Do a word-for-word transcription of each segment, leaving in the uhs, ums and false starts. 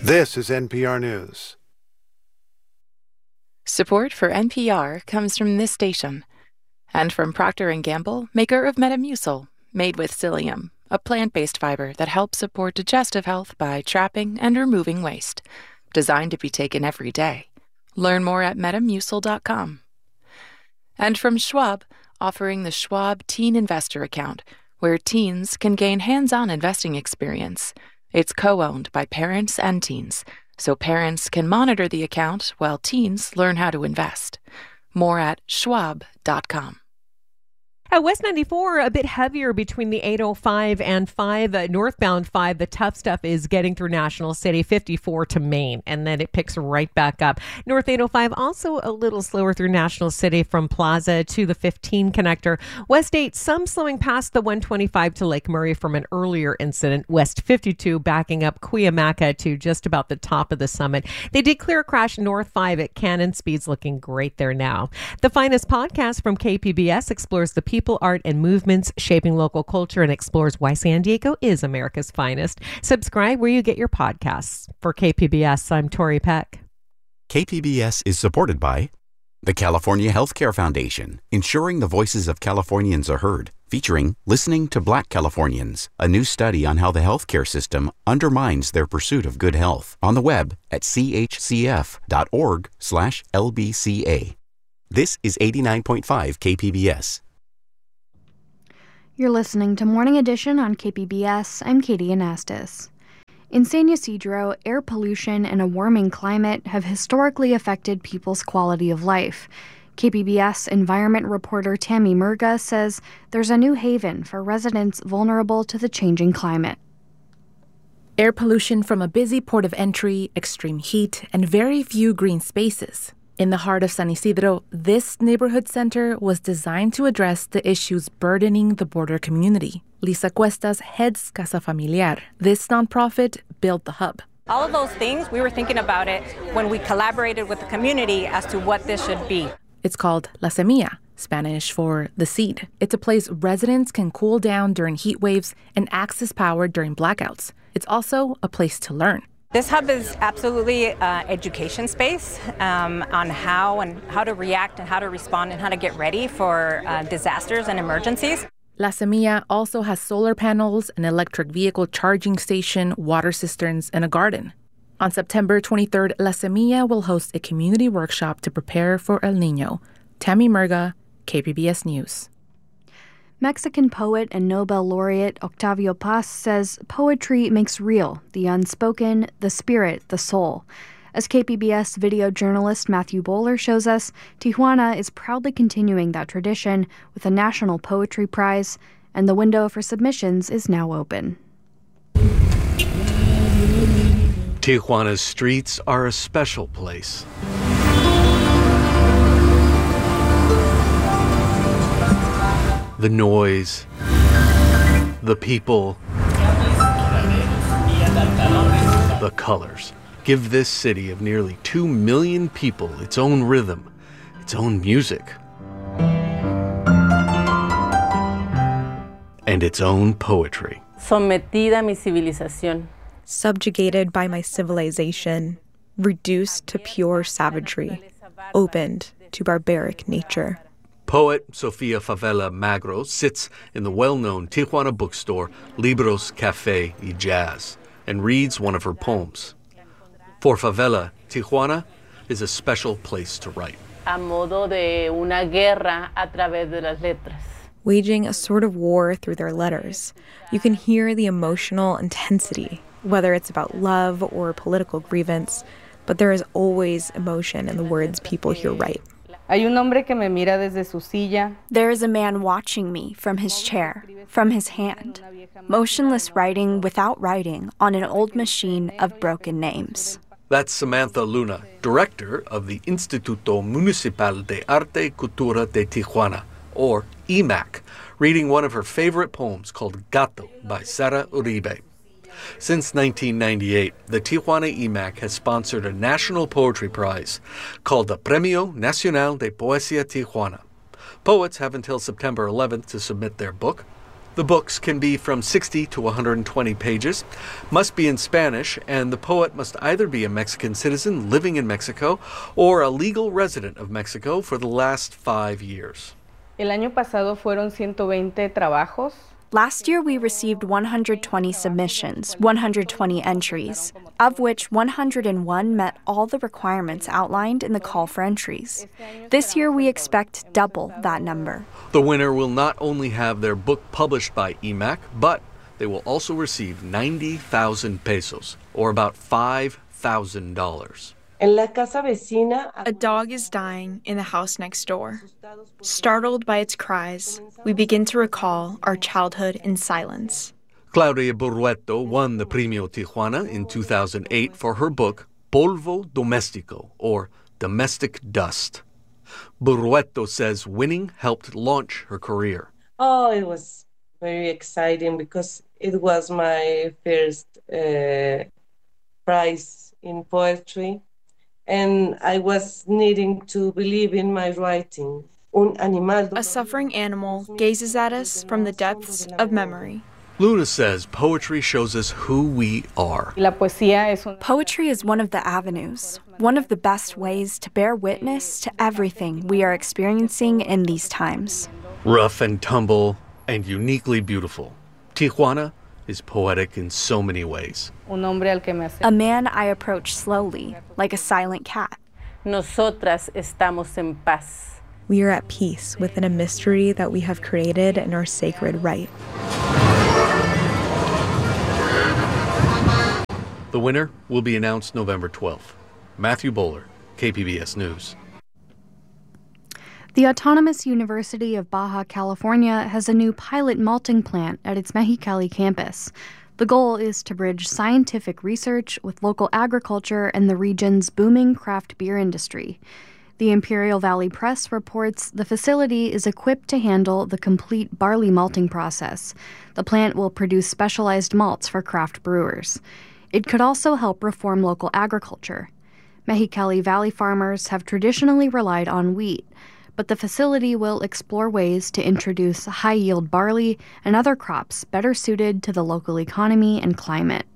This is N P R News. Support for N P R comes from this station and from Procter and Gamble, maker of Metamucil, made with psyllium, a plant-based fiber that helps support digestive health by trapping and removing waste. Designed to be taken every day. Learn more at metamucil dot com. And from Schwab, offering the Schwab Teen Investor Account, where teens can gain hands-on investing experience. It's co-owned by parents and teens, so parents can monitor the account while teens learn how to invest. More at schwab dot com. At West ninety-four, a bit heavier between the eight oh five and five. Uh, northbound five, the tough stuff is getting through National City, fifty-four to Maine, and then it picks right back up. North eight oh five also a little slower through National City from Plaza to the fifteen connector. West eight, some slowing past the one twenty-five to Lake Murray from an earlier incident. West fifty-two backing up Cuyamaca to just about the top of the summit. They did clear a crash North five at Cannon. Speed's looking great there now. The Finest podcast from K P B S explores the people, art, and movements shaping local culture and explores why San Diego is America's finest. Subscribe where you get your podcasts. For K P B S, I'm Tori Peck. K P B S is supported by the California Healthcare Foundation, ensuring the voices of Californians are heard, featuring Listening to Black Californians, a new study on how the healthcare system undermines their pursuit of good health, on the web at chcf.org slash LBCA. This is eighty-nine point five K P B S. You're listening to Morning Edition on K P B S. I'm Katie Anastas. In San Ysidro, air pollution and a warming climate have historically affected people's quality of life. K P B S environment reporter Tammy Murga says there's a new haven for residents vulnerable to the changing climate. Air pollution from a busy port of entry, extreme heat, and very few green spaces. In the heart of San Ysidro, this neighborhood center was designed to address the issues burdening the border community. Lisa Cuestas heads Casa Familiar. This nonprofit built the hub. All of those things, we were thinking about it when we collaborated with the community as to what this should be. It's called La Semilla, Spanish for the seed. It's a place residents can cool down during heat waves and access power during blackouts. It's also a place to learn. This hub is absolutely an education space um, on how and how to react and how to respond and how to get ready for uh, disasters and emergencies. La Semilla also has solar panels, an electric vehicle charging station, water cisterns, and a garden. On September twenty-third, La Semilla will host a community workshop to prepare for El Niño. Tammy Murga, K P B S News. Mexican poet and Nobel laureate Octavio Paz says poetry makes real the unspoken, the spirit, the soul. As K P B S video journalist Matthew Bowler shows us, Tijuana is proudly continuing that tradition with a National Poetry Prize, and the window for submissions is now open. Tijuana's streets are a special place. The noise, the people, the colors give this city of nearly two million people its own rhythm, its own music, and its own poetry. Sometida a mi civilización. Subjugated by my civilization, reduced to pure savagery, opened to barbaric nature. Poet Sofia Favela Magro sits in the well-known Tijuana bookstore Libros, Café y Jazz and reads one of her poems. For Favela, Tijuana is a special place to write. A modo de una guerra a través de las letras. Waging a sort of war through their letters. You can hear the emotional intensity, whether it's about love or political grievance, but there is always emotion in the words people hear write. Hay un hombre que me mira desde su silla. There is a man watching me from his chair, from his hand, motionless writing without writing on an old machine of broken names. That's Samantha Luna, director of the Instituto Municipal de Arte y Cultura de Tijuana, or I M A C, reading one of her favorite poems called Gato by Sara Uribe. Since nineteen ninety-eight, the Tijuana I M A C has sponsored a national poetry prize called the Premio Nacional de Poesía Tijuana. Poets have until September eleventh to submit their book, The books can be from sixty to one hundred twenty pages, must be in Spanish, and the poet must either be a Mexican citizen living in Mexico or a legal resident of Mexico for the last five years. El año pasado fueron ciento veinte trabajos. Last year, we received one hundred twenty submissions, one hundred twenty entries, of which one hundred one met all the requirements outlined in the call for entries. This year, we expect double that number. The winner will not only have their book published by E M A C, but they will also receive ninety thousand pesos, or about five thousand dollars. A dog is dying in the house next door. Startled by its cries, we begin to recall our childhood in silence. Claudia Burrueto won the Premio Tijuana in two thousand eight for her book Polvo Doméstico, or Domestic Dust. Burrueto says winning helped launch her career. Oh, it was very exciting because it was my first uh, prize in poetry. And I was needing to believe in my writing. Un animal. A suffering animal gazes at us from the depths of memory. Luna says poetry shows us who we are. Poetry is one of the avenues, one of the best ways to bear witness to everything we are experiencing in these times. Rough and tumble and uniquely beautiful, Tijuana is poetic in so many ways. A man I approach slowly, like a silent cat. Nosotras estamos en paz. We are at peace within a mystery that we have created in our sacred right. The winner will be announced November twelfth. Matthew Bowler, K P B S News. The Autonomous University of Baja California has a new pilot malting plant at its Mexicali campus. The goal is to bridge scientific research with local agriculture and the region's booming craft beer industry. The Imperial Valley Press reports the facility is equipped to handle the complete barley malting process. The plant will produce specialized malts for craft brewers. It could also help reform local agriculture. Mexicali Valley farmers have traditionally relied on wheat, but the facility will explore ways to introduce high-yield barley and other crops better suited to the local economy and climate.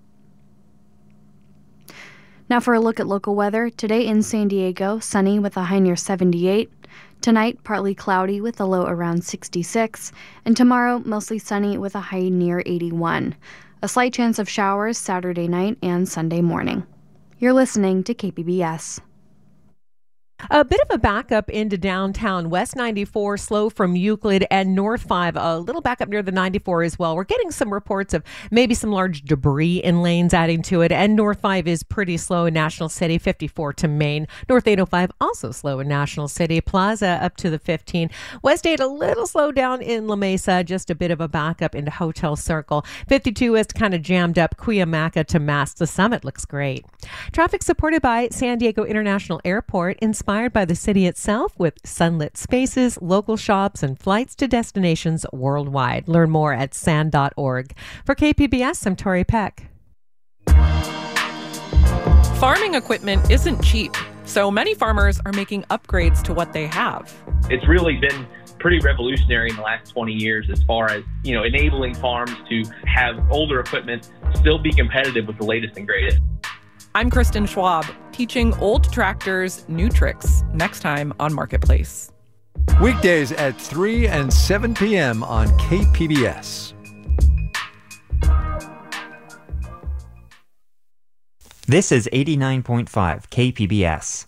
Now for a look at local weather. Today in San Diego, sunny with a high near seventy-eight. Tonight, partly cloudy with a low around sixty-six. And tomorrow, mostly sunny with a high near eighty-one. A slight chance of showers Saturday night and Sunday morning. You're listening to K P B S. A bit of a backup into downtown. West ninety-four slow from Euclid, and North five a little backup near the ninety-four as well. We're getting some reports of maybe some large debris in lanes adding to it, and North five is pretty slow in National City, fifty-four to Main. North eight oh five also slow in National City. Plaza up to the fifteen. West eight a little slow down in La Mesa, just a bit of a backup into Hotel Circle. fifty-two West kind of jammed up Cuyamaca to Mass. The Summit looks great. Traffic supported by San Diego International Airport, inspired by the city itself with sunlit spaces, local shops, and flights to destinations worldwide. Learn more at san dot org. For K P B S, I'm Tori Peck. Farming equipment isn't cheap, so many farmers are making upgrades to what they have. It's really been pretty revolutionary in the last twenty years as far as, you know, enabling farms to have older equipment still be competitive with the latest and greatest. I'm Kristen Schwab, teaching old tractors new tricks next time on Marketplace. Weekdays at three and seven p.m. on K P B S. This is eighty-nine point five K P B S.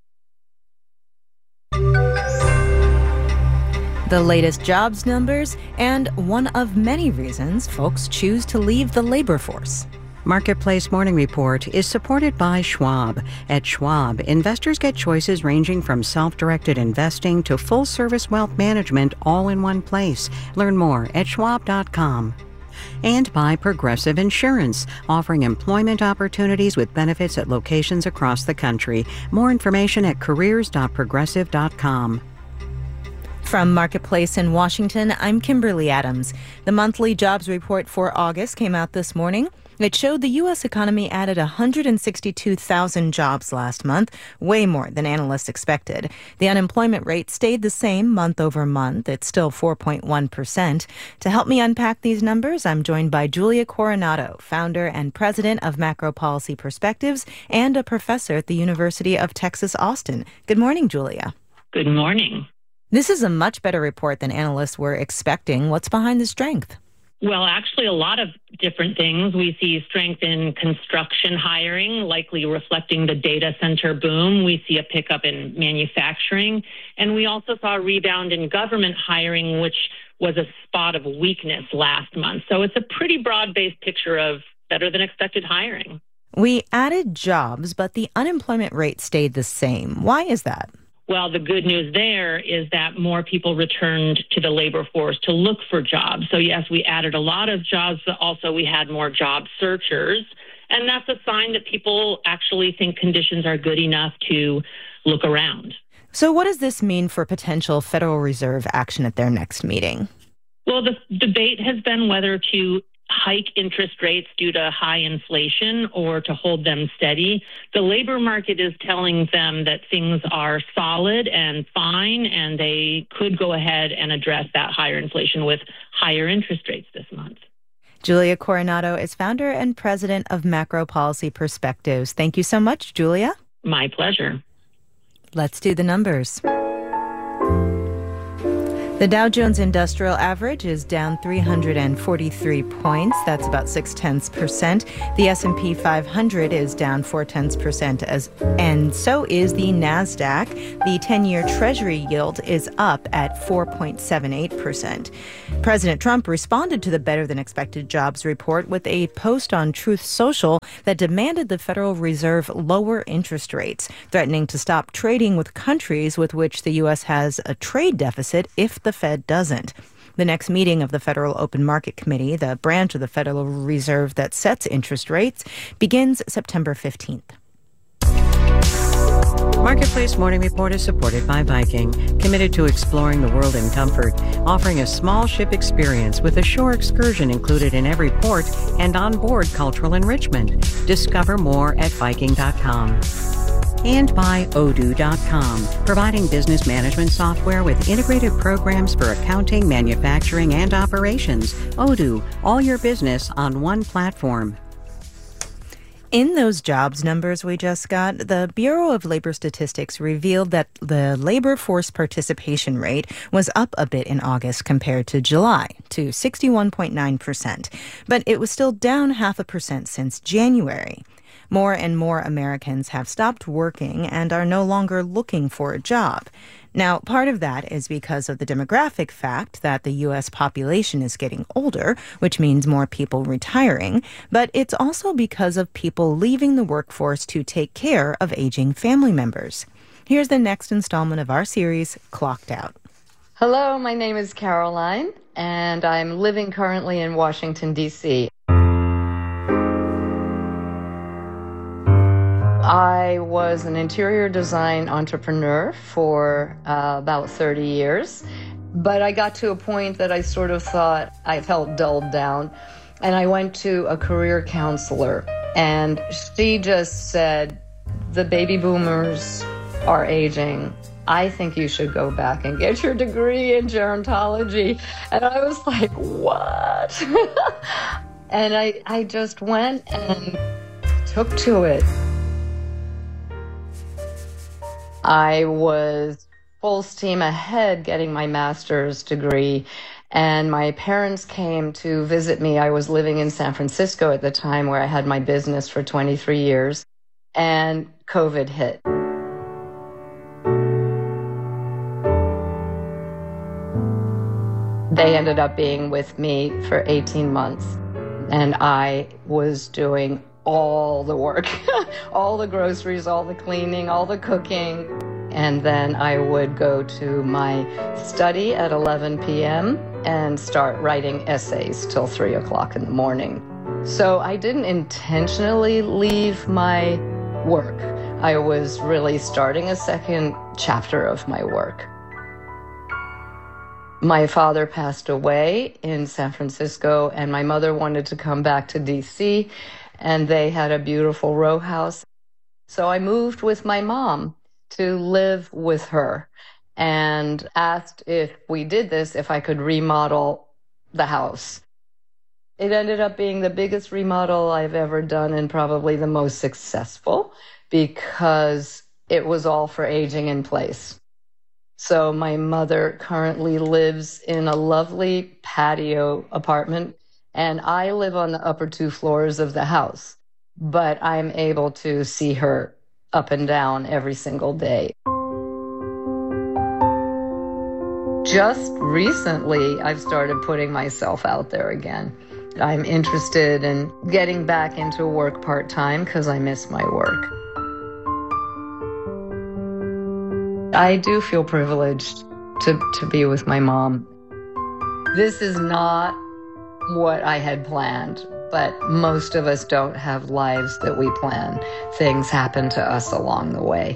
The latest jobs numbers and one of many reasons folks choose to leave the labor force. Marketplace Morning Report is supported by Schwab. At Schwab, investors get choices ranging from self-directed investing to full-service wealth management all in one place. Learn more at schwab dot com. And by Progressive Insurance, offering employment opportunities with benefits at locations across the country. More information at careers dot progressive dot com. From Marketplace in Washington, I'm Kimberly Adams. The monthly jobs report for August came out this morning. It showed the U S economy added one hundred sixty-two thousand jobs last month, way more than analysts expected. The unemployment rate stayed the same month over month. It's still four point one percent. To help me unpack these numbers, I'm joined by Julia Coronado, founder and president of Macro Policy Perspectives and a professor at the University of Texas, Austin. Good morning, Julia. Good morning. This is a much better report than analysts were expecting. What's behind the strength? Well, actually, a lot of different things. We see strength in construction hiring, likely reflecting the data center boom. We see a pickup in manufacturing. And we also saw a rebound in government hiring, which was a spot of weakness last month. So it's a pretty broad-based picture of better than expected hiring. We added jobs, but the unemployment rate stayed the same. Why is that? Well, the good news there is that more people returned to the labor force to look for jobs. So, yes, we added a lot of jobs, but also we had more job searchers. And that's a sign that people actually think conditions are good enough to look around. So what does this mean for potential Federal Reserve action at their next meeting? Well, the debate has been whether to hike interest rates due to high inflation or to hold them steady. The labor market is telling them that things are solid and fine, and they could go ahead and address that higher inflation with higher interest rates this month. Julia Coronado is founder and president of Macro Policy Perspectives. Thank you so much, Julia. My pleasure. Let's do the numbers. The Dow Jones Industrial Average is down three hundred forty-three points. That's about six tenths percent. The S and P five hundred is down four tenths percent, as, and so is the NASDAQ. The ten-year Treasury yield is up at four point seven eight percent. President Trump responded to the better-than-expected jobs report with a post on Truth Social that demanded the Federal Reserve lower interest rates, threatening to stop trading with countries with which the U S has a trade deficit if the The Fed doesn't. The next meeting of the Federal Open Market Committee, the branch of the Federal Reserve that sets interest rates, begins September fifteenth. Marketplace Morning Report is supported by Viking, committed to exploring the world in comfort, offering a small ship experience with a shore excursion included in every port and onboard cultural enrichment. Discover more at Viking dot com. And by Odoo dot com, providing business management software with integrated programs for accounting, manufacturing, and operations. Odoo, all your business on one platform. In those jobs numbers we just got, the Bureau of Labor Statistics revealed that the labor force participation rate was up a bit in August compared to July, to sixty-one point nine percent. But it was still down half a percent since January. More and more Americans have stopped working and are no longer looking for a job. Now, part of that is because of the demographic fact that the U S population is getting older, which means more people retiring, but it's also because of people leaving the workforce to take care of aging family members. Here's the next installment of our series, Clocked Out. Hello, my name is Caroline, and I'm living currently in Washington, D C I was an interior design entrepreneur for uh, about thirty years, but I got to a point that I sort of thought I felt dulled down, and I went to a career counselor, and she just said, the baby boomers are aging. I think you should go back and get your degree in gerontology. And I was like, what? And I, I just went and took to it. I was full steam ahead getting my master's degree, and my parents came to visit me. I was living in San Francisco at the time, where I had my business for twenty-three years, and COVID hit. They ended up being with me for eighteen months, and I was doing all the work, all the groceries, all the cleaning, all the cooking. And then I would go to my study at eleven p.m. and start writing essays till three o'clock in the morning. So I didn't intentionally leave my work. I was really starting a second chapter of my work. My father passed away in San Francisco, and my mother wanted to come back to D C, and they had a beautiful row house. So I moved with my mom to live with her and asked if we did this, if I could remodel the house. It ended up being the biggest remodel I've ever done and probably the most successful because it was all for aging in place. So my mother currently lives in a lovely patio apartment, and I live on the upper two floors of the house, but I'm able to see her up and down every single day. Just recently, I've started putting myself out there again. I'm interested in getting back into work part-time because I miss my work. I do feel privileged to, to be with my mom. This is not what I had planned, but most of us don't have lives that we plan. Things happen to us along the way.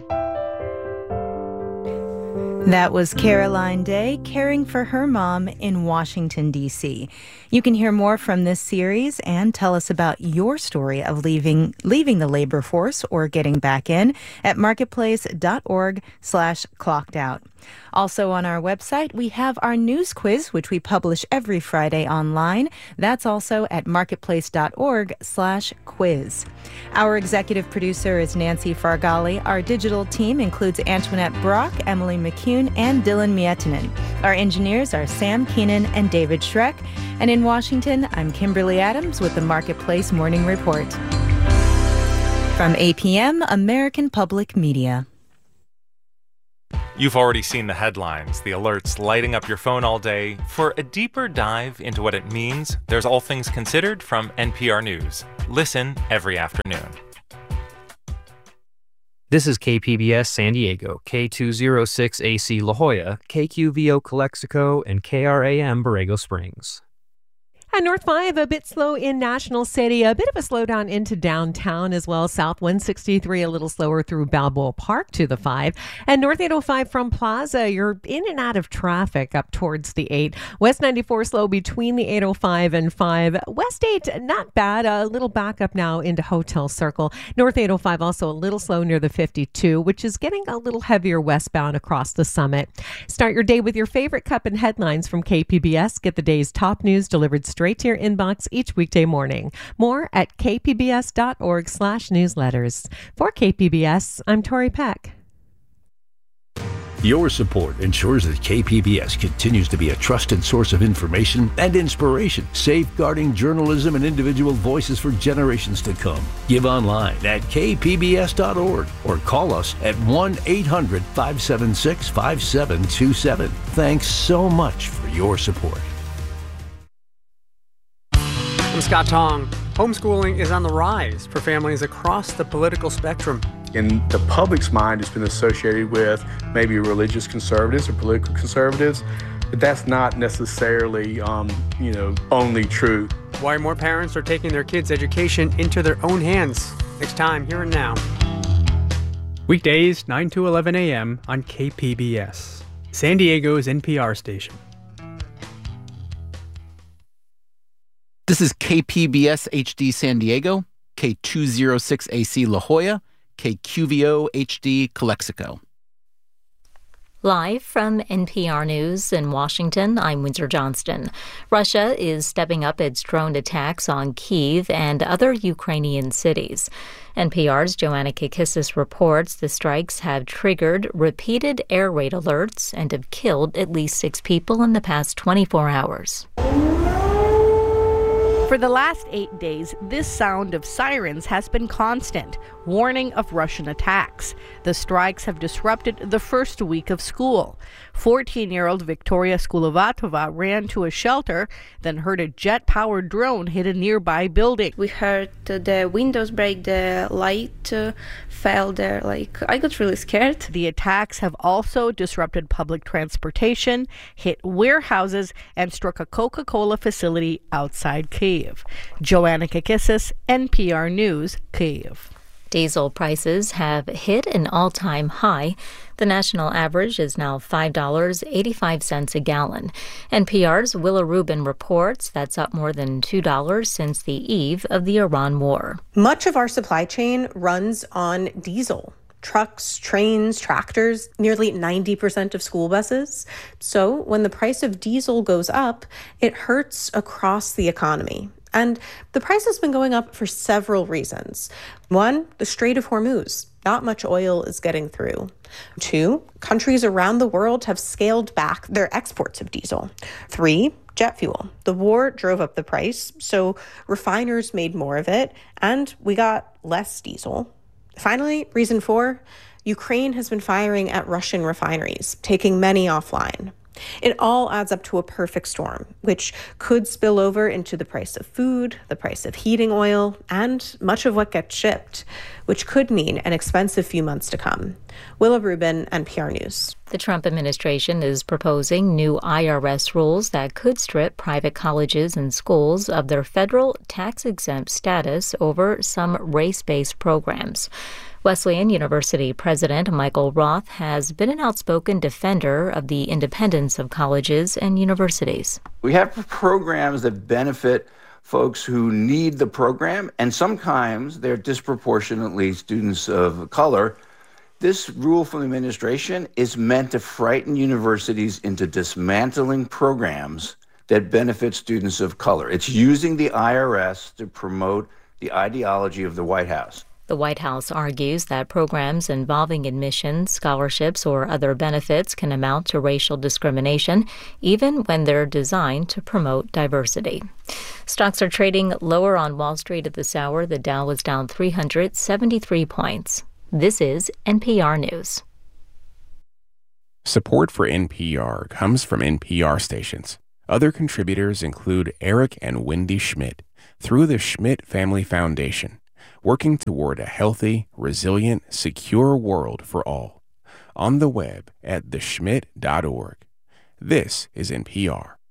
That was Caroline Day caring for her mom in Washington, D C. You can hear more from this series and tell us about your story of leaving leaving the labor force or getting back in at marketplace.org slash clocked out. Also on our website, we have our news quiz, which we publish every Friday online. That's also at marketplace.org slash quiz. Our executive producer is Nancy Fargali. Our digital team includes Antoinette Brock, Emily McCune, and Dylan Mietinen. Our engineers are Sam Keenan and David Schreck. And in Washington, I'm Kimberly Adams with the Marketplace Morning Report. From A P M, American Public Media. You've already seen the headlines, the alerts lighting up your phone all day. For a deeper dive into what it means, there's All Things Considered from N P R News. Listen every afternoon. This is K P B S San Diego, K two oh six A C La Jolla, K Q V O Calexico, and K R A M Borrego Springs. And North five, a bit slow in National City, a bit of a slowdown into downtown as well. South one sixty-three, a little slower through Balboa Park to the five. And North eight oh five from Plaza, you're in and out of traffic up towards the eight. West ninety-four slow between the eight oh five and five. West eight, not bad, a little back up now into Hotel Circle. North eight oh five also a little slow near the fifty-two, which is getting a little heavier westbound across the Summit. Start your day with your favorite cup and headlines from K P B S. Get the day's top news delivered straight to your inbox each weekday morning. More at kpbs.org slash newsletters. For K P B S, I'm Tori Peck. Your support ensures that K P B S continues to be a trusted source of information and inspiration, safeguarding journalism and individual voices for generations to come. Give online at k p b s dot org or call us at one eight hundred five seven six five seven two seven. Thanks so much for your support. I'm Scott Tong. Homeschooling is on the rise for families across the political spectrum. In the public's mind, it's been associated with maybe religious conservatives or political conservatives, but that's not necessarily, um, you know, only true. Why more parents are taking their kids' education into their own hands. Next time, Here and Now. Weekdays, nine to eleven a.m. on K P B S, San Diego's N P R station. This is K P B S H D San Diego, K two oh six A C La Jolla, K Q V O H D Calexico. Live from N P R News in Washington, I'm Windsor Johnston. Russia is stepping up its drone attacks on Kyiv and other Ukrainian cities. N P R's Joanna Kakissis reports the strikes have triggered repeated air raid alerts and have killed at least six people in the past twenty-four hours. For the last eight days, this sound of sirens has been constant, warning of Russian attacks. The strikes have disrupted the first week of school. fourteen-year-old Victoria Skulovatova ran to a shelter, then heard a jet-powered drone hit a nearby building. We heard the windows break, the light uh, fell there. Like, I got really scared. The attacks have also disrupted public transportation, hit warehouses, and struck a Coca-Cola facility outside Kyiv. Joanna Kakissis, N P R News, Kyiv. Diesel prices have hit an all-time high. The national average is now five dollars and eighty-five cents a gallon. N P R's Willa Rubin reports that's up more than two dollars since the eve of the Iran war. Much of our supply chain runs on diesel. Trucks, trains, tractors, nearly ninety percent of school buses. So when the price of diesel goes up, it hurts across the economy. And the price has been going up for several reasons. One, the Strait of Hormuz. Not much oil is getting through. Two, countries around the world have scaled back their exports of diesel. Three, jet fuel. The war drove up the price, so refiners made more of it, and we got less diesel. Finally, reason four, Ukraine has been firing at Russian refineries, taking many offline. It all adds up to a perfect storm, which could spill over into the price of food, the price of heating oil, and much of what gets shipped, which could mean an expensive few months to come. Willa Rubin, N P R News. The Trump administration is proposing new I R S rules that could strip private colleges and schools of their federal tax-exempt status over some race-based programs. Wesleyan University President Michael Roth has been an outspoken defender of the independence of colleges and universities. We have programs that benefit folks who need the program, and sometimes they're disproportionately students of color. This rule from the administration is meant to frighten universities into dismantling programs that benefit students of color. It's using the I R S to promote the ideology of the White House. The White House argues that programs involving admissions, scholarships, or other benefits can amount to racial discrimination, even when they're designed to promote diversity. Stocks are trading lower on Wall Street at this hour. The Dow is down three hundred seventy-three points. This is N P R News. Support for N P R comes from N P R stations. Other contributors include Eric and Wendy Schmidt through the Schmidt Family Foundation, working toward a healthy, resilient, secure world for all. On the web at the schmidt dot org. This is N P R.